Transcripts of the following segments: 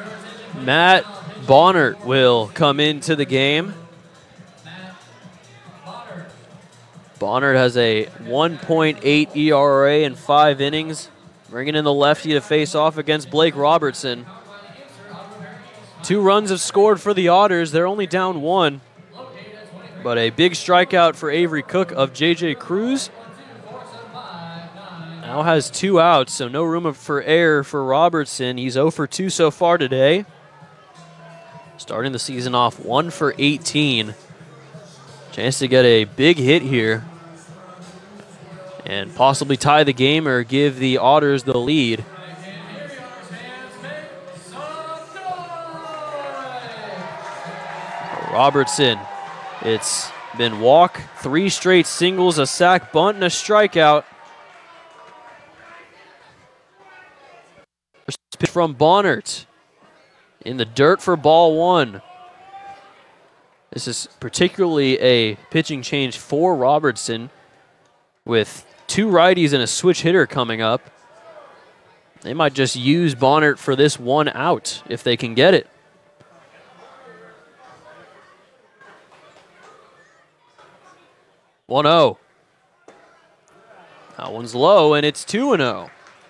Matt Bonnert will come into the game. Bonnert has a 1.8 ERA in 5 innings, bringing in the lefty to face off against Blake Robertson. 2 runs have scored for the Otters. They're only down 1. But a big strikeout for Avery Cook of J.J. Cruz. Now has 2 outs, so no room for error for Robertson. He's 0 for 2 so far today. Starting the season off 1 for 18. Chance to get a big hit here and possibly tie the game or give the Otters the lead. Robertson, it's been walk, 3 straight singles, a sac bunt, and a strikeout. First pitch from Bonnert in the dirt for ball 1. This is particularly a pitching change for Robertson with 2 righties and a switch hitter coming up. They might just use Bonnert for this 1 out if they can get it. One 0. That one's low, and it's 2-0.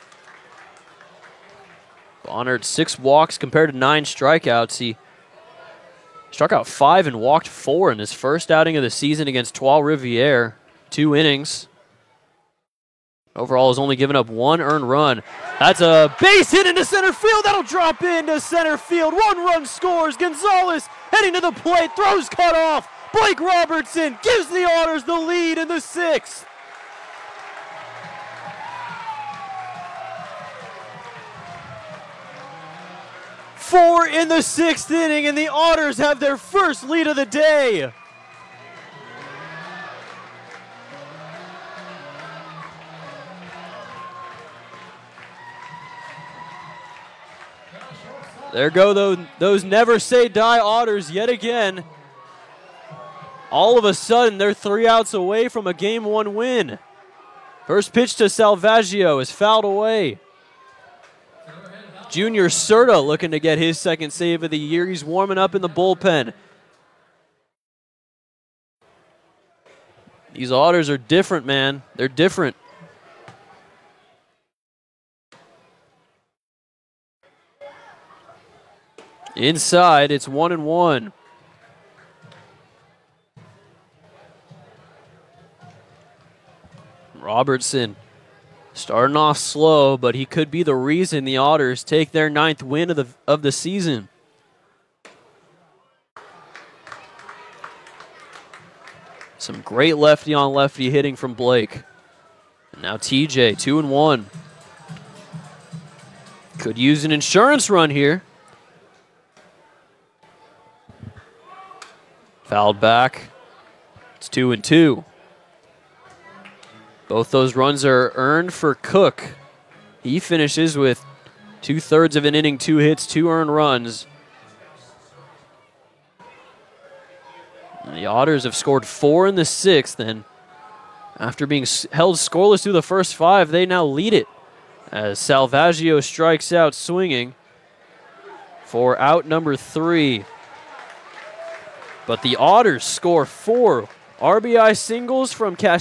Bonnert 6 walks compared to 9 strikeouts. He struck out 5 and walked 4 in his first outing of the season against Trois-Rivières. 2 innings. Overall, has only given up 1 earned run. That's a base hit into center field. That'll drop into center field. 1 run scores. Gonzalez heading to the plate. Throws cut off. Blake Robertson gives the Otters the lead in the 6th. Four in the 6th inning, and the Otters have their first lead of the day. There go those never say die Otters yet again. All of a sudden, they're 3 outs away from a Game 1 win. First pitch to Salvaggio is fouled away. Junior Serta looking to get his 2nd save of the year. He's warming up in the bullpen. These Otters are different, man. They're different. Inside, it's 1-1. Robertson starting off slow, but he could be the reason the Otters take their 9th win of the season. Some great lefty-on-lefty hitting from Blake. And now TJ, 2-1. Could use an insurance run here. Fouled back. It's 2-2. Both those runs are earned for Cook. He finishes with 2/3 of an inning, 2 hits, 2 earned runs. And the Otters have scored 4 in the 6th, and after being held scoreless through the first 5, they now lead it as Salvaggio strikes out swinging for out number 3. But the Otters score 4 RBI singles from